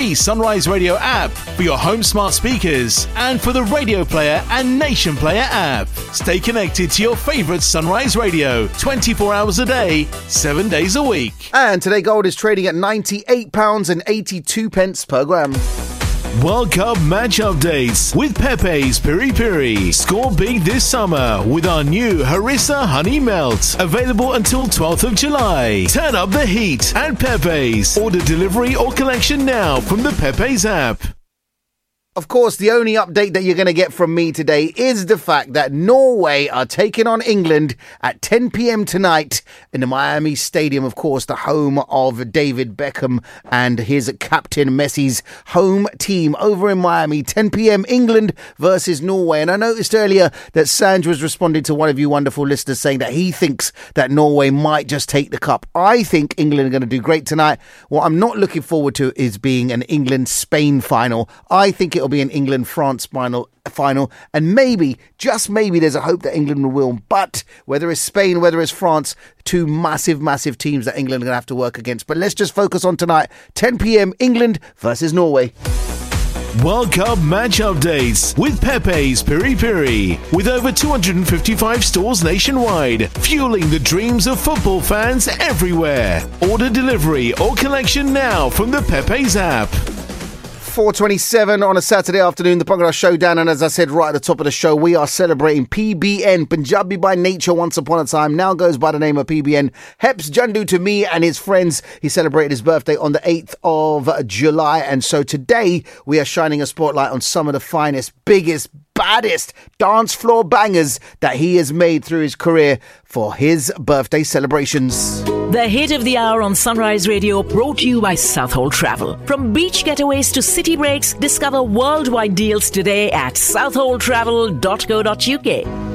free Sunrise Radio app for your home smart speakers and for the Radio Player and Nation Player app. Stay connected to your favourite Sunrise Radio 24 hours a day, 7 days a week. And today gold is trading at £98.82 per gram. World Cup match updates with Pepe's Piri Piri. Score big this summer with our new Harissa Honey Melt. Available until 12th of July. Turn up the heat at Pepe's. Order delivery or collection now from the Pepe's app. Of course, the only update that you're going to get from me today is the fact that Norway are taking on England at 10 p.m. tonight in the Miami Stadium, of course, the home of David Beckham and his captain Messi's home team over in Miami. 10 p.m. England versus Norway. And I noticed earlier that Sanj was responding to one of you wonderful listeners saying that he thinks that Norway might just take the cup. I think England are going to do great tonight. What I'm not looking forward to is being an England-Spain final. I think it'll be an England-France final, and maybe, just maybe, there's a hope that England will win. But whether it's Spain, whether it's France, two massive teams that England are going to have to work against. But let's just focus on tonight, 10 p.m. England versus Norway. World Cup match updates with Pepe's Piri Piri. With over 255 stores nationwide, fueling the dreams of football fans everywhere. Order delivery or collection now from the Pepe's app. 4:27 on a Saturday afternoon, the Bhangra Showdown, and as I said right at the top of the show, we are celebrating PBN, Punjabi by nature, once upon a time, now goes by the name of PBN. Heps Jandu to me and his friends. He celebrated his birthday on the 8th of July, and so today we are shining a spotlight on some of the finest, biggest, baddest dance floor bangers that he has made through his career for his birthday celebrations. The hit of the hour on Sunrise Radio, brought to you by Southhold Travel. From beach getaways to city breaks, discover worldwide deals today at southholdtravel.co.uk.